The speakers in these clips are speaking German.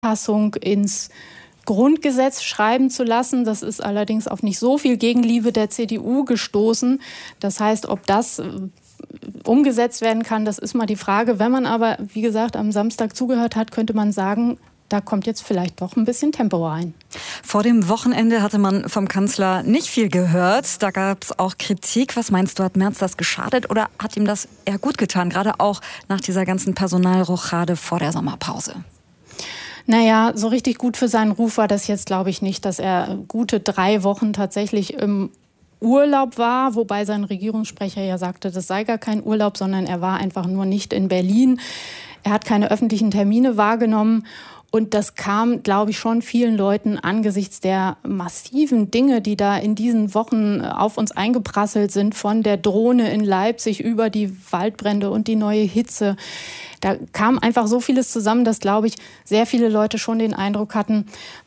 Anpassung ins Grundgesetz schreiben zu lassen. Das ist allerdings auf nicht so viel Gegenliebe der CDU gestoßen. Das heißt, ob das umgesetzt werden kann, das ist mal die Frage. Wenn man aber, wie gesagt, am Samstag zugehört hat, könnte man sagen, da kommt jetzt vielleicht doch ein bisschen Tempo rein. Vor dem Wochenende hatte man vom Kanzler nicht viel gehört. Da gab es auch Kritik. Was meinst du, hat Merz das geschadet oder hat ihm das eher gut getan? Gerade auch nach dieser ganzen Personalrochade vor der Sommerpause. Naja, so richtig gut für seinen Ruf war das jetzt, glaube ich, nicht, dass er gute 3 Wochen tatsächlich im Urlaub war, wobei sein Regierungssprecher ja sagte, das sei gar kein Urlaub, sondern er war einfach nur nicht in Berlin. Er hat keine öffentlichen Termine wahrgenommen. Und das kam, glaube ich, schon vielen Leuten angesichts der massiven Dinge, die da in diesen Wochen auf uns eingeprasselt sind, von der Drohne in Leipzig über die Waldbrände und die neue Hitze. Da kam einfach so vieles zusammen, dass, glaube ich, sehr viele Leute schon den Eindruck hatten,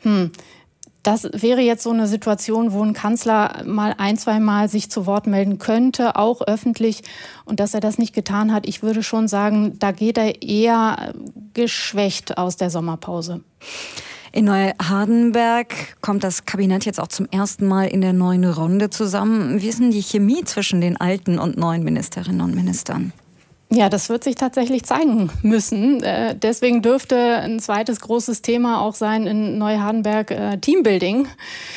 das wäre jetzt so eine Situation, wo ein Kanzler mal 1-2 Mal sich zu Wort melden könnte, auch öffentlich. Und dass er das nicht getan hat, ich würde schon sagen, da geht er eher geschwächt aus der Sommerpause. In Neuhardenberg kommt das Kabinett jetzt auch zum ersten Mal in der neuen Runde zusammen. Wie ist denn die Chemie zwischen den alten und neuen Ministerinnen und Ministern? Ja, das wird sich tatsächlich zeigen müssen. Deswegen dürfte ein zweites großes Thema auch sein in Neuhardenberg Teambuilding.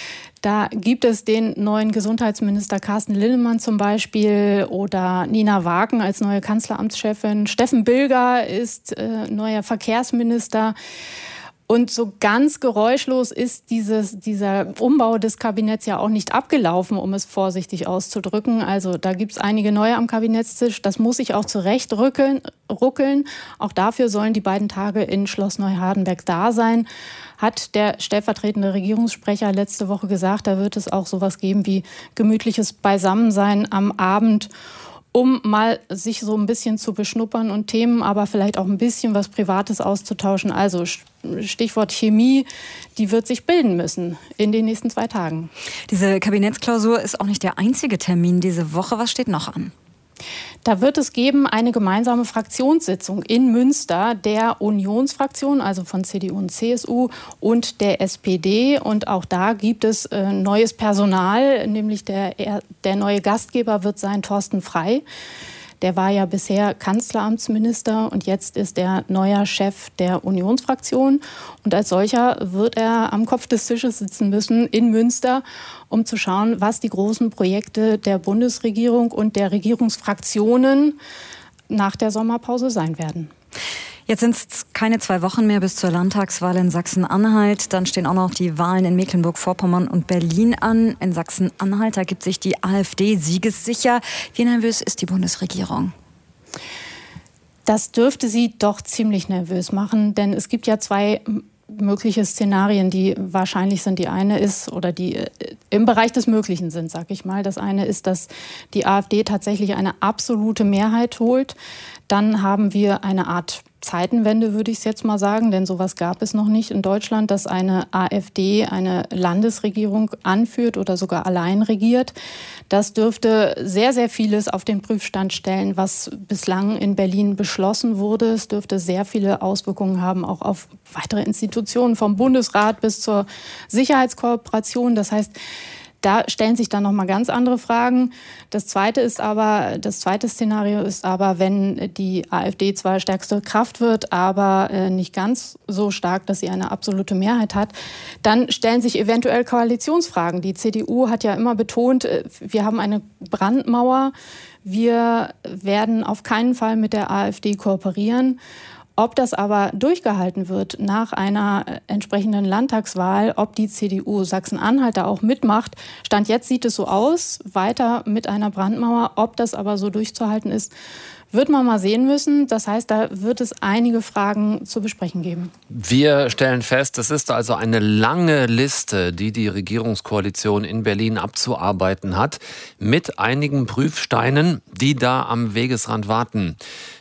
Da gibt es den neuen Gesundheitsminister Carsten Linnemann zum Beispiel oder Nina Wagen als neue Kanzleramtschefin. Steffen Bilger ist neuer Verkehrsminister. Und so ganz geräuschlos ist dieser Umbau des Kabinetts ja auch nicht abgelaufen, um es vorsichtig auszudrücken. Also da gibt es einige neue am Kabinettstisch. Das muss sich auch zurecht ruckeln. Auch dafür sollen die beiden Tage in Schloss Neuhardenberg da sein. Hat der stellvertretende Regierungssprecher letzte Woche gesagt, da wird es auch sowas geben wie gemütliches Beisammensein am Abend, um mal sich so ein bisschen zu beschnuppern und Themen, aber vielleicht auch ein bisschen was Privates auszutauschen. Also Stichwort Chemie, die wird sich bilden müssen in den nächsten 2 Tagen. Diese Kabinettsklausur ist auch nicht der einzige Termin diese Woche. Was steht noch an? Da wird es geben eine gemeinsame Fraktionssitzung in Münster der Unionsfraktion, also von CDU und CSU und der SPD. Und auch da gibt es neues Personal, nämlich der neue Gastgeber wird sein Thorsten Frey. Der war ja bisher Kanzleramtsminister und jetzt ist er neuer Chef der Unionsfraktion. Und als solcher wird er am Kopf des Tisches sitzen müssen in Münster, um zu schauen, was die großen Projekte der Bundesregierung und der Regierungsfraktionen nach der Sommerpause sein werden. Jetzt sind es keine 2 Wochen mehr bis zur Landtagswahl in Sachsen-Anhalt. Dann stehen auch noch die Wahlen in Mecklenburg-Vorpommern und Berlin an. In Sachsen-Anhalt, da gibt sich die AfD siegessicher. Wie nervös ist die Bundesregierung? Das dürfte sie doch ziemlich nervös machen, denn es gibt ja 2 mögliche Szenarien, die wahrscheinlich sind. Die eine ist, oder die im Bereich des Möglichen sind, sag ich mal. Das eine ist, dass die AfD tatsächlich eine absolute Mehrheit holt. Dann haben wir eine Art Zeitenwende, würde ich es jetzt mal sagen, denn sowas gab es noch nicht in Deutschland, dass eine AfD eine Landesregierung anführt oder sogar allein regiert. Das dürfte sehr, sehr vieles auf den Prüfstand stellen, was bislang in Berlin beschlossen wurde. Es dürfte sehr viele Auswirkungen haben, auch auf weitere Institutionen, vom Bundesrat bis zur Sicherheitskooperation. Das heißt, da stellen sich dann noch mal ganz andere Fragen. Das zweite Szenario ist aber, wenn die AfD zwar stärkste Kraft wird, aber nicht ganz so stark, dass sie eine absolute Mehrheit hat, dann stellen sich eventuell Koalitionsfragen. Die CDU hat ja immer betont, wir haben eine Brandmauer, wir werden auf keinen Fall mit der AfD kooperieren. Ob das aber durchgehalten wird nach einer entsprechenden Landtagswahl, ob die CDU Sachsen-Anhalt da auch mitmacht, Stand jetzt sieht es so aus, weiter mit einer Brandmauer. Ob das aber so durchzuhalten ist, wird man mal sehen müssen. Das heißt, da wird es einige Fragen zu besprechen geben. Wir stellen fest, es ist also eine lange Liste, die die Regierungskoalition in Berlin abzuarbeiten hat, mit einigen Prüfsteinen, die da am Wegesrand warten.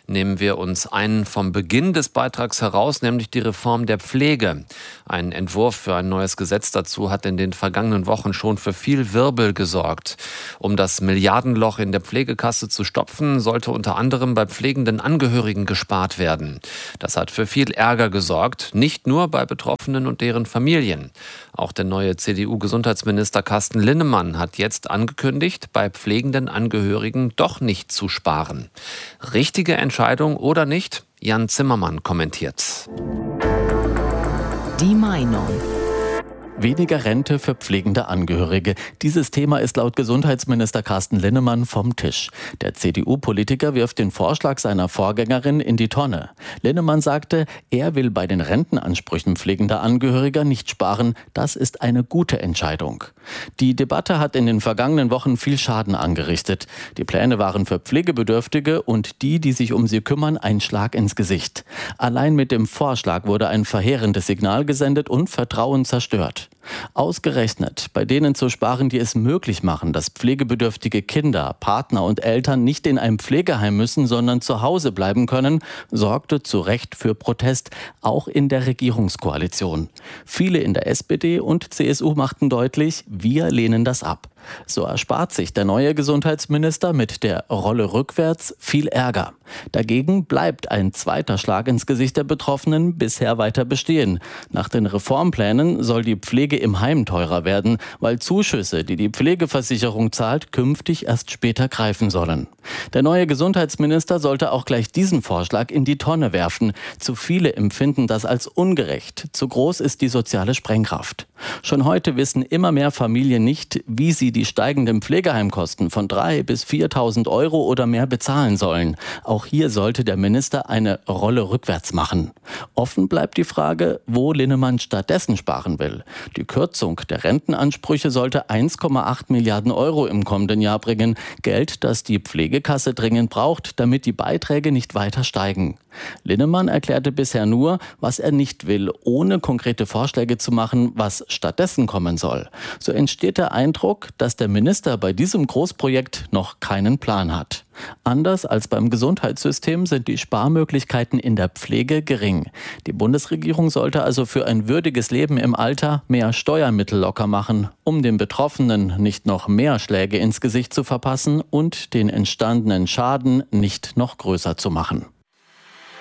nehmen wir uns einen vom Beginn des Beitrags heraus, nämlich die Reform der Pflege. Ein Entwurf für ein neues Gesetz dazu hat in den vergangenen Wochen schon für viel Wirbel gesorgt. Um das Milliardenloch in der Pflegekasse zu stopfen, sollte unter anderem bei pflegenden Angehörigen gespart werden. Das hat für viel Ärger gesorgt, nicht nur bei Betroffenen und deren Familien. Auch der neue CDU-Gesundheitsminister Carsten Linnemann hat jetzt angekündigt, bei pflegenden Angehörigen doch nicht zu sparen. Richtige Entscheidung oder nicht? Jan Zimmermann kommentiert. Die Meinung. Weniger Rente für pflegende Angehörige. Dieses Thema ist laut Gesundheitsminister Carsten Linnemann vom Tisch. Der CDU-Politiker wirft den Vorschlag seiner Vorgängerin in die Tonne. Linnemann sagte, er will bei den Rentenansprüchen pflegender Angehöriger nicht sparen. Das ist eine gute Entscheidung. Die Debatte hat in den vergangenen Wochen viel Schaden angerichtet. Die Pläne waren für Pflegebedürftige und die sich um sie kümmern, ein Schlag ins Gesicht. Allein mit dem Vorschlag wurde ein verheerendes Signal gesendet und Vertrauen zerstört. Ausgerechnet bei denen zu sparen, die es möglich machen, dass pflegebedürftige Kinder, Partner und Eltern nicht in ein Pflegeheim müssen, sondern zu Hause bleiben können, sorgte zu Recht für Protest, auch in der Regierungskoalition. Viele in der SPD und CSU machten deutlich, wir lehnen das ab. So erspart sich der neue Gesundheitsminister mit der Rolle rückwärts viel Ärger. Dagegen bleibt ein zweiter Schlag ins Gesicht der Betroffenen bisher weiter bestehen. Nach den Reformplänen soll die Pflege im Heim teurer werden, weil Zuschüsse, die die Pflegeversicherung zahlt, künftig erst später greifen sollen. Der neue Gesundheitsminister sollte auch gleich diesen Vorschlag in die Tonne werfen. Zu viele empfinden das als ungerecht. Zu groß ist die soziale Sprengkraft. Schon heute wissen immer mehr Familien nicht, wie sie die steigenden Pflegeheimkosten von 3.000 bis 4.000 Euro oder mehr bezahlen sollen. Auch hier sollte der Minister eine Rolle rückwärts machen. Offen bleibt die Frage, wo Linnemann stattdessen sparen will. Die Kürzung der Rentenansprüche sollte 1,8 Milliarden Euro im kommenden Jahr bringen. Geld, das die Pflegekasse dringend braucht, damit die Beiträge nicht weiter steigen. Linnemann erklärte bisher nur, was er nicht will, ohne konkrete Vorschläge zu machen, was stattdessen kommen soll. So entsteht der Eindruck, dass der Minister bei diesem Großprojekt noch keinen Plan hat. Anders als beim Gesundheitssystem sind die Sparmöglichkeiten in der Pflege gering. Die Bundesregierung sollte also für ein würdiges Leben im Alter mehr Steuermittel locker machen, um den Betroffenen nicht noch mehr Schläge ins Gesicht zu verpassen und den entstandenen Schaden nicht noch größer zu machen.